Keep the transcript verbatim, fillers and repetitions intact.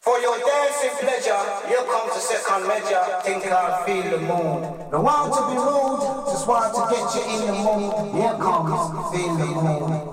For your dancing pleasure, you come to second measure. Think I'll feel the mood. Don't want to be rude, just want to get you in the mood. Here comes, feel the mood.